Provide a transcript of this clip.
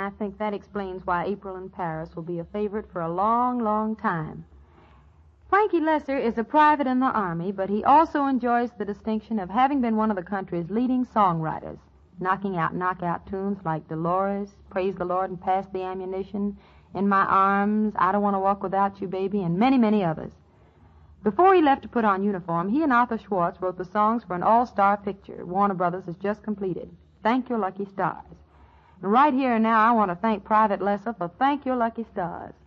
I think that explains why April in Paris will be a favorite for a long, long time. Frankie Lesser is a private in the Army, but he also enjoys the distinction of having been one of the country's leading songwriters, knocking out knockout tunes like Dolores, Praise the Lord and Pass the Ammunition, In My Arms, I Don't Want to Walk Without You, Baby, and many, many others. Before he left to put on uniform, he and Arthur Schwartz wrote the songs for an all-star picture Warner Brothers has just completed, Thank Your Lucky Stars. And right here and now, I want to thank Private Lesser for Thank Your Lucky Stars.